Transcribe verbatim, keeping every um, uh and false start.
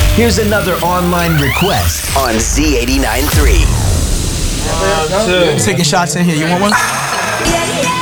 Here's another online request on Z eighty-nine point three. Taking shots in here. You want one? Yeah, yeah.